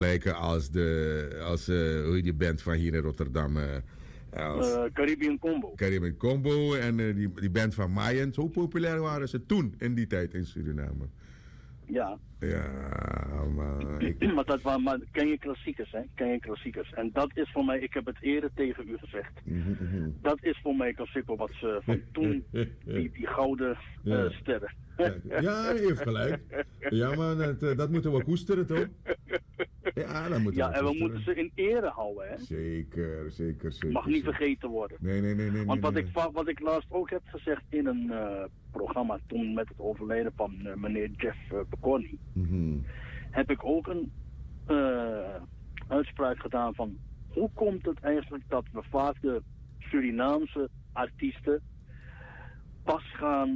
lijken als hoe heet die band van hier in Rotterdam. Caribbean Combo. Caribbean Combo en die band van Mayen. Zo populair waren ze toen in die tijd in Suriname. Ja. Ja, maar... maar ken je klassiekers, hè? Ken je klassiekers. En dat is voor mij, ik heb het eerder tegen u gezegd. Dat is voor mij klassieker wat ze van toen, die gouden sterren. Ja, hij heeft gelijk. Ja, maar dat moeten we koesteren, toch? Ja, dat moeten we en we moeten ze in ere houden, hè? Zeker. Mag niet vergeten worden. Nee. Want wat ik laatst ook heb gezegd in een programma toen met het overlijden van meneer Jeff Pecorni, heb ik ook een uitspraak gedaan van hoe komt het eigenlijk dat we vaak de Surinaamse artiesten pas gaan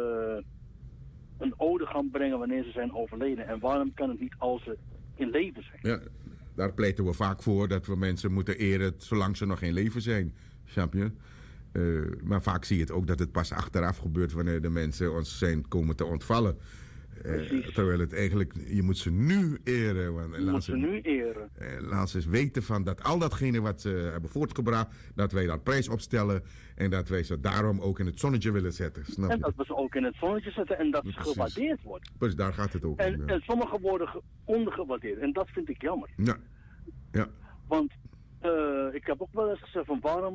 een ode gaan brengen wanneer ze zijn overleden en waarom kan het niet als ze in leven zijn? Ja, daar pleiten we vaak voor dat we mensen moeten eren zolang ze nog in leven zijn, snap je? Maar vaak zie je het ook dat het pas achteraf gebeurt wanneer de mensen ons zijn komen te ontvallen. Terwijl het eigenlijk, je moet ze nu eren. Laat ze eens weten van dat al datgene wat ze hebben voortgebracht, dat wij daar prijs op stellen en dat wij ze daarom ook in het zonnetje willen zetten. Snap je? En dat we ze ook in het zonnetje zetten en dat ze gewaardeerd worden. Dus daar gaat het ook om. Ja. En sommige worden ondergewaardeerd en dat vind ik jammer. Ja. Want ik heb ook wel eens gezegd van waarom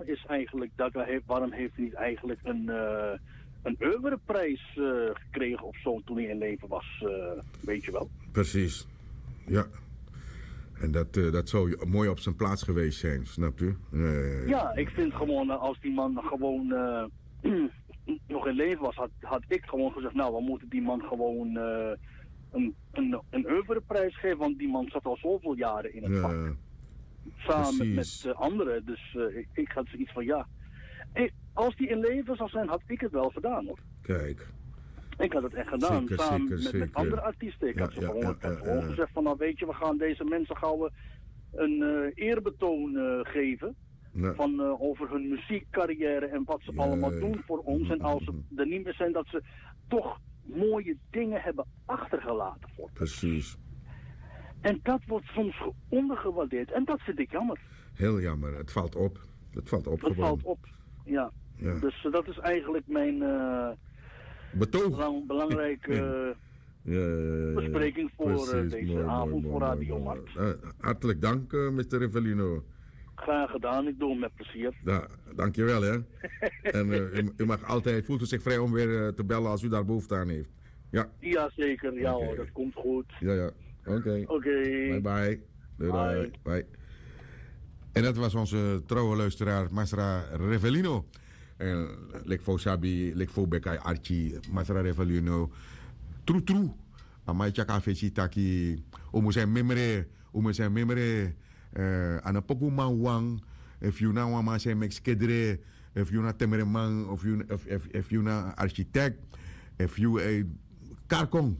heeft hij niet eigenlijk een oeuvreprijs gekregen of zo toen hij in leven was, weet je wel. Precies, ja. En dat zou mooi op zijn plaats geweest zijn, snapt u? Ja, ik vind gewoon als die man gewoon nog in leven was, had ik gewoon gezegd, nou, we moeten die man gewoon een oeuvreprijs geven, want die man zat al zoveel jaren in het vak. Samen met anderen, dus ik had zoiets van ja. Als die in leven zou zijn, had ik het wel gedaan, hoor. Kijk. Ik had het echt gedaan, samen met andere artiesten. Ik had ze gewoon gezegd van, nou weet je, we gaan deze mensen gauw een eerbetoon geven. Ja. Van over hun muziekcarrière en wat ze allemaal doen voor ons. En als ze er niet meer zijn, dat ze toch mooie dingen hebben achtergelaten voor ons. Precies. En dat wordt soms ondergewaardeerd. En dat vind ik jammer. Heel jammer. Het valt op. Het valt op, ja. Dus dat is eigenlijk mijn betoog. Belangrijke bespreking voor deze avond voor Radio Markt. Hartelijk dank, Mr. Rivellino. Graag gedaan, ik doe het met plezier. Ja, dankjewel, hè. En u mag altijd, voelt u zich vrij om weer te bellen als u daar behoefte aan heeft. Ja. Ja, zeker. Ja hoor, dat komt goed. Ja. Oké. Bye. Bye. En dat was onze trouwe luisteraar, Masra Rivellino. Lekfo Sabi, Lekfo Bekai Archie, Masra Rivellino. True. Amai chaka feci taki, omo zijn memre, aan een poku man wang, if you na wama zijn mexkedre, if you na temreman, if you na architect, if you a karkong,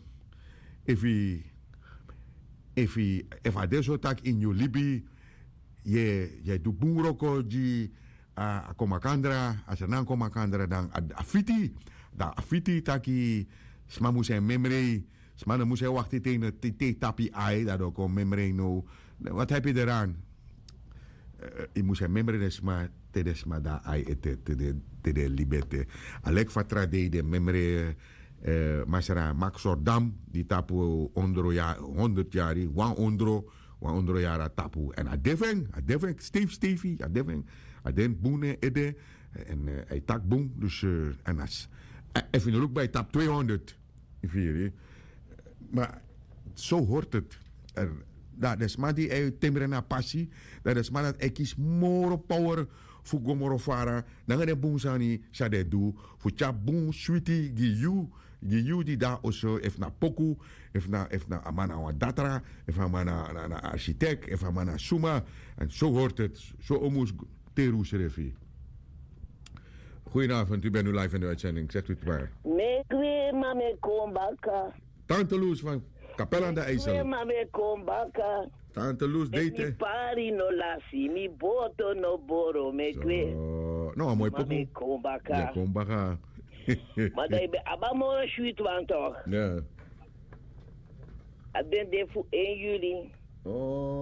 if a deso tak in you libi, je doet boeroko die komakandra, als je dan komakandra dan afiti taki sma moest hij memre, sma dan moest hij wachten tegen de tapi ai dat ook om memre no. Wat heb je eraan? Je moest hij memre desma tedesma da ai te de libete. Alek fatra de memre masara Maxordam die tapu ondro ja 100 jaar, wan ondro jara tapu en adeveng Stevie aden boene ede en hij tak boem dus en as even ook bij tap 200 maar zo hoort het dat is maar die timbre na passie dat is maar dat ik kies more power voor gomoro fara dan de boem sani shade do voor chap boem sweetie giyu die daar also if na poku if na amana wa datra if amana na architect if amana suma en zo hoort het zo omus teru serefi. Goedenavond, u bent nu live in de uitzending, zegt u het maar. Mekwe mame kombaka. Tante Loes van Kapel aan de IJssel. Mekwe mame kombaka. Tante Loes deed het. Mi pari no lasi, mi boto no boro, mekwe. Nou, mooi pokoe. Mame kombaka. Ja, kombaka. Maar dat is abamo een sweet one toch? Ja. Ik ben er voor 1 juli. Oh.